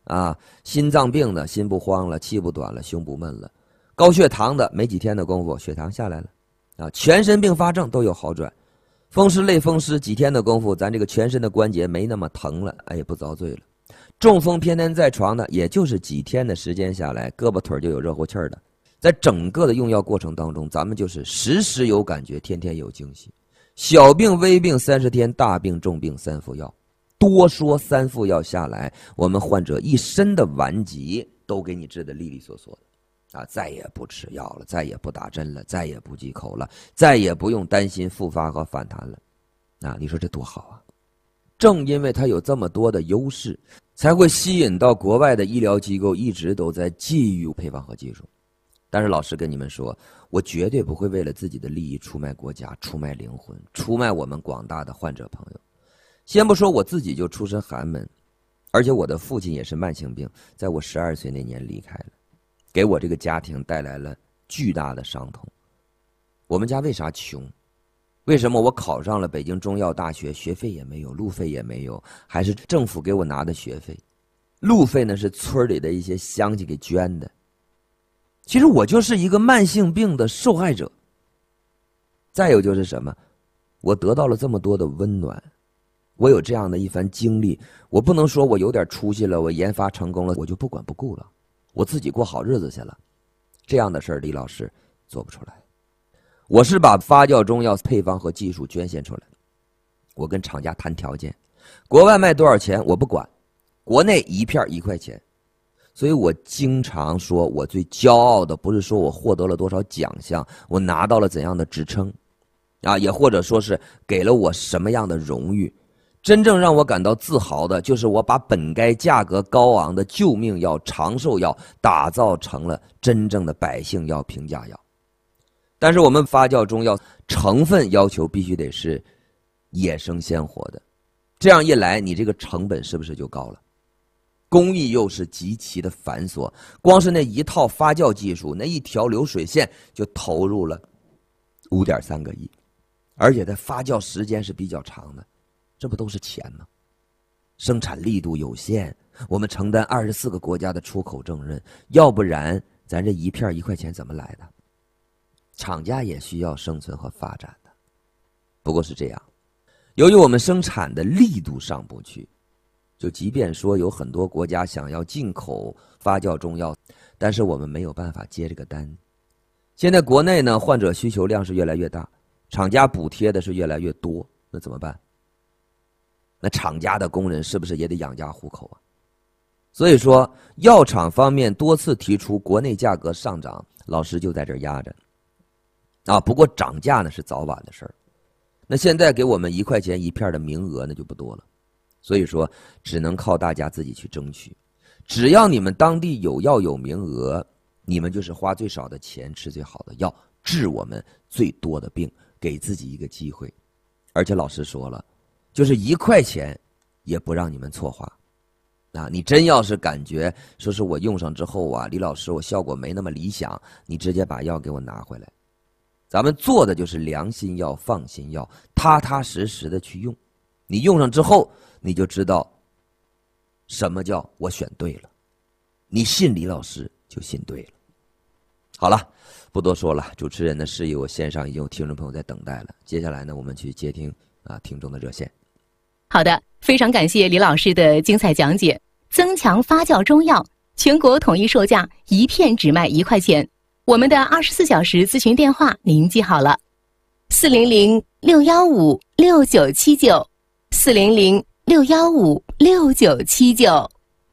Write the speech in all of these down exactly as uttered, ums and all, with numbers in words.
啊，心脏病的心不慌了，气不短了，胸不闷了，高血糖的没几天的功夫血糖下来了，啊，全身并发症都有好转，风湿类风湿几天的功夫咱这个全身的关节没那么疼了，哎，不遭罪了。中风偏瘫在床的也就是几天的时间下来，胳膊腿就有热乎气儿的。在整个的用药过程当中，咱们就是时时有感觉，天天有惊喜。小病微病三十天，大病重病三副药。多说三副药下来，我们患者一身的顽疾都给你治得利利索索的，啊，再也不吃药了，再也不打针了，再也不忌口了，再也不用担心复发和反弹了，啊，你说这多好啊！正因为它有这么多的优势，才会吸引到国外的医疗机构一直都在觊觎配方和技术。但是老师跟你们说，我绝对不会为了自己的利益出卖国家、出卖灵魂、出卖我们广大的患者朋友。先不说我自己就出身寒门，而且我的父亲也是慢性病，在我十二岁那年离开了，给我这个家庭带来了巨大的伤痛。我们家为啥穷？为什么我考上了北京中药大学，学费也没有，路费也没有，还是政府给我拿的学费？路费呢是村里的一些乡亲给捐的。其实我就是一个慢性病的受害者。再有就是什么，我得到了这么多的温暖，我有这样的一番经历，我不能说我有点出息了，我研发成功了，我就不管不顾了，我自己过好日子去了。这样的事儿，李老师做不出来。我是把发酵中药配方和技术捐献出来，我跟厂家谈条件，国外卖多少钱我不管，国内一片一块钱。所以我经常说，我最骄傲的不是说我获得了多少奖项，我拿到了怎样的职称，啊，也或者说是给了我什么样的荣誉。真正让我感到自豪的，就是我把本该价格高昂的救命药、长寿药打造成了真正的百姓药、平价药。但是我们发酵中药成分要求必须得是野生鲜活的，这样一来，你这个成本是不是就高了？工艺又是极其的繁琐，光是那一套发酵技术，那一条流水线就投入了五点三个亿，而且它发酵时间是比较长的，这不都是钱吗？生产力度有限，我们承担二十四个国家的出口重任，要不然咱这一片一块钱怎么来的？厂家也需要生存和发展的。不过是这样，由于我们生产的力度上不去，就即便说有很多国家想要进口发酵中药，但是我们没有办法接这个单。现在国内呢，患者需求量是越来越大，厂家补贴的是越来越多，那怎么办？那厂家的工人是不是也得养家糊口啊？所以说，药厂方面多次提出国内价格上涨，老师就在这儿压着。啊，不过涨价呢是早晚的事儿。那现在给我们一块钱一片的名额那就不多了。所以说只能靠大家自己去争取，只要你们当地有药有名额，你们就是花最少的钱吃最好的药，治我们最多的病，给自己一个机会。而且老师说了，就是一块钱也不让你们错花。啊，你真要是感觉说是我用上之后啊，李老师我效果没那么理想，你直接把药给我拿回来。咱们做的就是良心药、放心药，踏踏实实的去用。你用上之后，你就知道什么叫我选对了，你信李老师就信对了。好了，不多说了，主持人的示意我线上已经有听众朋友在等待了，接下来呢，我们去接听啊听众的热线。 好的，非常感谢李老师的精彩讲解。增强发酵中药，全国统一售价，一片只卖一块钱。我们的二十四小时咨询电话您记好了：四零零六幺五六九七九，四零零六幺五六九七九。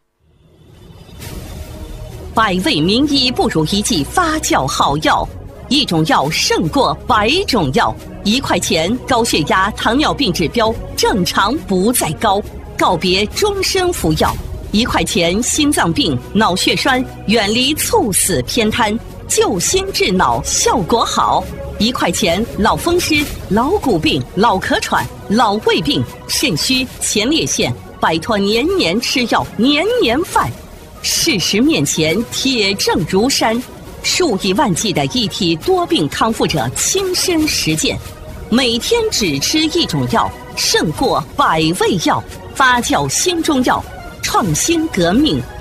百味名医不如一剂发酵好药，一种药胜过百种药。一块钱，高血压、糖尿病指标正常不再高，告别终身服药。一块钱，心脏病、脑血栓远离猝死偏瘫，救心治脑效果好。一块钱，老风湿、老骨病、老咳喘、老胃病、肾虚、前列腺，摆脱年年吃药、年年犯。事实面前，铁证如山，数以万计的一体多病康复者亲身实践，每天只吃一种药，胜过百味药。发酵新中药，创新革命。